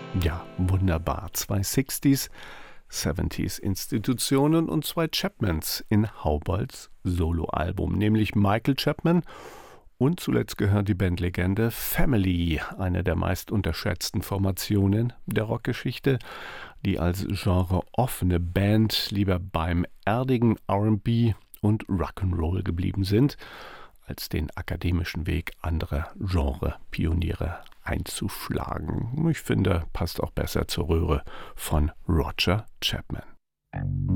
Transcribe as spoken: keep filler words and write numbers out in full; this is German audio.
Ja, wunderbar. Zwei Sixties, Seventies Institutionen und zwei Chapmans in Haubolds Soloalbum, nämlich Michael Chapman und zuletzt gehört die Bandlegende Family, eine der meist unterschätzten Formationen der Rockgeschichte, die als genreoffene Band lieber beim erdigen R und B und Rock'n'Roll geblieben sind, als den akademischen Weg anderer Genre-Pioniere einzuschlagen. Ich finde, passt auch besser zur Röhre von Roger Chapman.